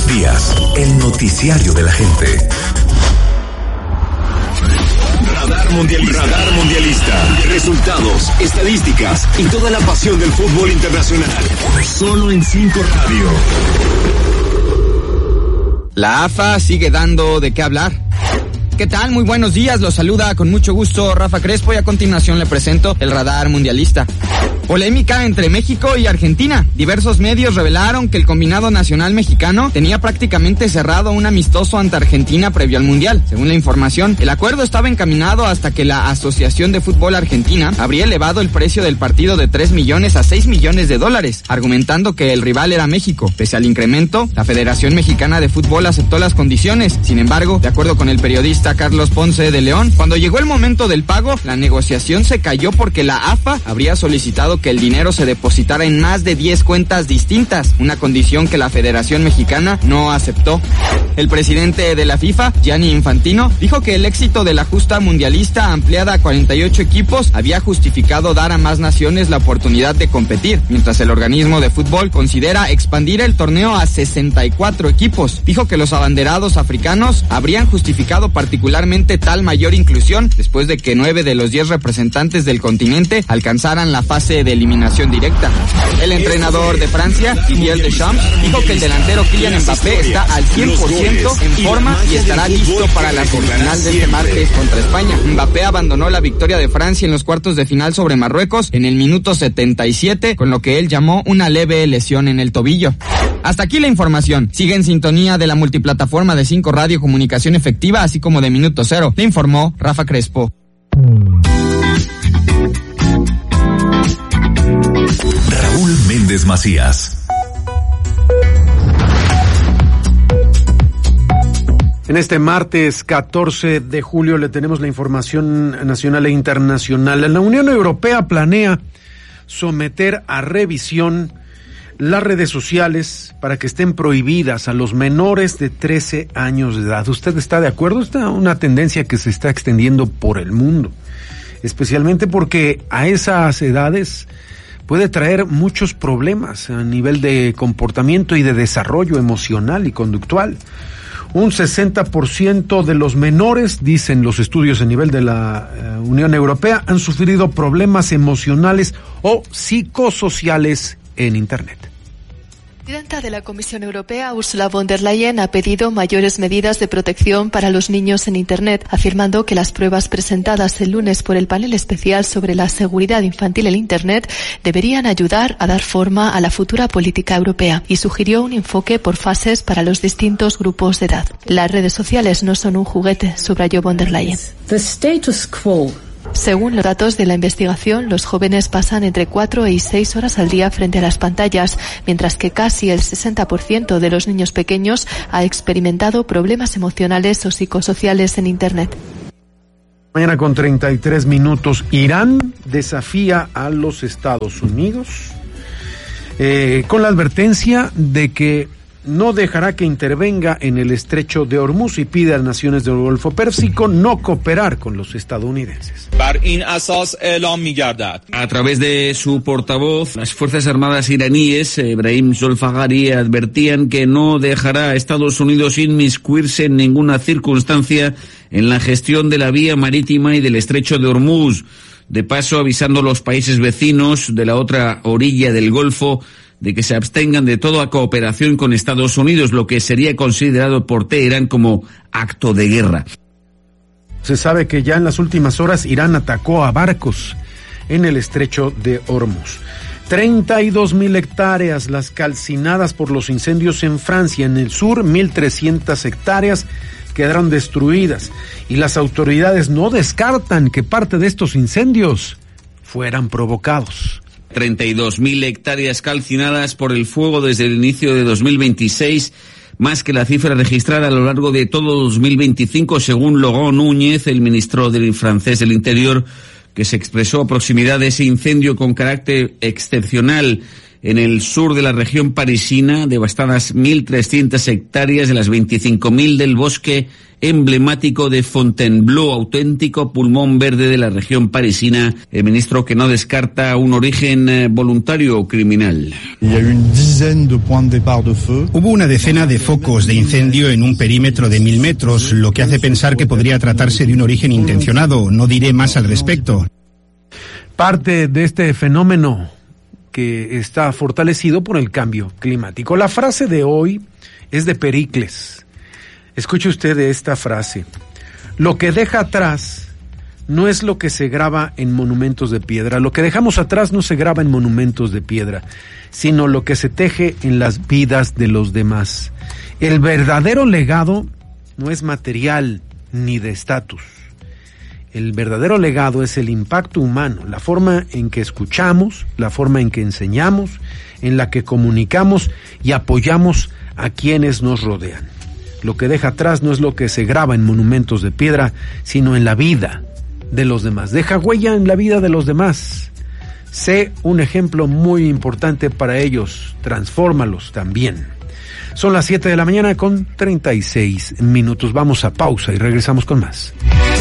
los días, el noticiario de la gente. Radar Mundialista. Resultados, estadísticas y toda la pasión del fútbol internacional. Solo en 5 Radio. La AFA sigue dando de qué hablar. ¿Qué tal? Muy buenos días, los saluda con mucho gusto Rafa Crespo y a continuación le presento el Radar Mundialista. Polémica entre México y Argentina. Diversos medios revelaron que el combinado nacional mexicano tenía prácticamente cerrado un amistoso ante Argentina previo al Mundial. Según la información, el acuerdo estaba encaminado hasta que la Asociación de Fútbol Argentina habría elevado el precio del partido de 3 millones a 6 millones de dólares, argumentando que el rival era México. Pese al incremento, la Federación Mexicana de Fútbol aceptó las condiciones. Sin embargo, de acuerdo con el periodista Carlos Ponce de León, cuando llegó el momento del pago, la negociación se cayó porque la AFA habría solicitado que el dinero se depositara en más de 10 cuentas distintas, una condición que la Federación Mexicana no aceptó. El presidente de la FIFA, Gianni Infantino, dijo que el éxito de la justa mundialista ampliada a 48 equipos había justificado dar a más naciones la oportunidad de competir, mientras el organismo de fútbol considera expandir el torneo a 64 equipos. Dijo que los abanderados africanos habrían justificado particularmente tal mayor inclusión después de que 9 de los 10 representantes del continente alcanzaran la fase de eliminación directa. El entrenador de Francia, Didier Deschamps, dijo que el delantero Kylian Mbappé está al 100% en forma y estará listo para la semifinal de este martes contra España. Mbappé abandonó la victoria de Francia en los cuartos de final sobre Marruecos en el minuto 77, con lo que él llamó una leve lesión en el tobillo. Hasta aquí la información. Sigue en sintonía de la multiplataforma de 5 Radio Comunicación Efectiva, así como de Minuto Cero. Le informó Rafa Crespo. Raúl Méndez Macías. En este martes 14 de julio le tenemos la información nacional e internacional. La Unión Europea planea someter a revisión las redes sociales para que estén prohibidas a los menores de 13 años de edad. ¿Usted está de acuerdo? Esta es una tendencia que se está extendiendo por el mundo, especialmente porque a esas edades puede traer muchos problemas a nivel de comportamiento y de desarrollo emocional y conductual. Un 60% de los menores, dicen los estudios a nivel de la Unión Europea, han sufrido problemas emocionales o psicosociales en Internet. La presidenta de la Comisión Europea, Ursula von der Leyen, ha pedido mayores medidas de protección para los niños en Internet, afirmando que las pruebas presentadas el lunes por el panel especial sobre la seguridad infantil en Internet deberían ayudar a dar forma a la futura política europea, y sugirió un enfoque por fases para los distintos grupos de edad. Las redes sociales no son un juguete, subrayó von der Leyen. The status quo. Según los datos de la investigación, los jóvenes pasan entre 4 y 6 horas al día frente a las pantallas, mientras que casi el 60% de los niños pequeños ha experimentado problemas emocionales o psicosociales en Internet. Mañana con 33 minutos, Irán desafía a los Estados Unidos con la advertencia de que no dejará que intervenga en el estrecho de Hormuz y pide a las naciones del Golfo Pérsico no cooperar con los estadounidenses. A través de su portavoz, las Fuerzas Armadas iraníes, Ebrahim Zolfaghari, advertían que no dejará a Estados Unidos inmiscuirse en ninguna circunstancia en la gestión de la vía marítima y del estrecho de Hormuz. De paso, avisando a los países vecinos de la otra orilla del Golfo de que se abstengan de toda cooperación con Estados Unidos, lo que sería considerado por Teherán como acto de guerra. Se sabe que ya en las últimas horas Irán atacó a barcos en el estrecho de Hormuz. 32,000 hectáreas las calcinadas por los incendios en Francia. En el sur, 1,300 hectáreas quedaron destruidas y las autoridades no descartan que parte de estos incendios fueran provocados. 32,000 hectáreas calcinadas por el fuego desde el inicio de 2026, más que la cifra registrada a lo largo de todo 2025, según Laurent Núñez, el ministro francés del Interior, que se expresó a proximidad de ese incendio con carácter excepcional en el sur de la región parisina, devastadas 1.300 hectáreas de las 25.000 del bosque emblemático de Fontainebleau, auténtico pulmón verde de la región parisina. El ministro que no descarta un origen voluntario o criminal. Hubo una decena de focos de incendio en un perímetro de 1.000 metros, lo que hace pensar que podría tratarse de un origen intencionado. No diré más al respecto. Parte de este fenómeno que está fortalecido por el cambio climático. La frase de hoy es de Pericles. Escuche usted esta frase. Lo que deja atrás no es lo que se graba en monumentos de piedra. Lo que dejamos atrás no se graba en monumentos de piedra, sino lo que se teje en las vidas de los demás. El verdadero legado no es material ni de estatus. El verdadero legado es el impacto humano, la forma en que escuchamos, la forma en que enseñamos, en la que comunicamos y apoyamos a quienes nos rodean. Lo que deja atrás no es lo que se graba en monumentos de piedra, sino en la vida de los demás. Deja huella en la vida de los demás. Sé un ejemplo muy importante para ellos. Transfórmalos también. Son las 7 de la mañana con 36 minutos. Vamos a pausa y regresamos con más.